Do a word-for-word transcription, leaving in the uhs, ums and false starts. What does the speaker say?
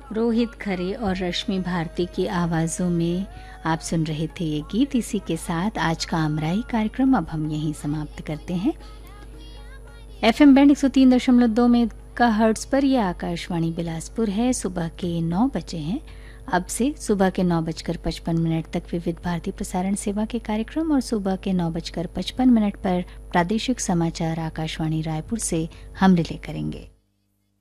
रोहित खरे और रश्मि भारती की आवाज़ों में आप सुन रहे थे ये गीत। इसी के साथ आज का अमराई कार्यक्रम अब हम यहीं समाप्त करते हैं। एफएम बैंड एक सौ तीन दशमलव दो में का हर्ट्स पर यह आकाशवाणी बिलासपुर है। सुबह के नौ बजे हैं। अब से सुबह के नौ बजकर पचपन मिनट तक विविध भारती प्रसारण सेवा के कार्यक्रम और सुबह के नौ बजकर पचपन मिनट पर प्रादेशिक समाचार आकाशवाणी रायपुर से हम रिले करेंगे।